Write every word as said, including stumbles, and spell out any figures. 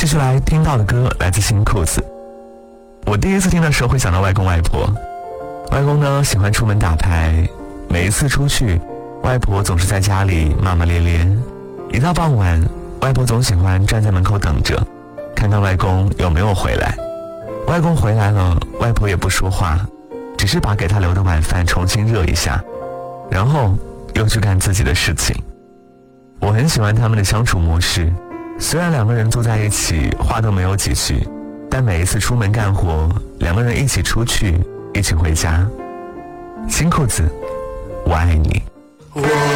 继续来听到的歌来自新裤子。我第一次听的时候会想到外公外婆。外公呢喜欢出门打牌，每一次出去，外婆总是在家里骂骂咧咧。一到傍晚，外婆总喜欢站在门口等着，看看外公有没有回来。外公回来了，外婆也不说话，只是把给他留的晚饭重新热一下，然后又去干自己的事情。我很喜欢他们的相处模式，虽然两个人坐在一起话都没有几句，但每一次出门干活，两个人一起出去，一起回家。新裤子，我爱你。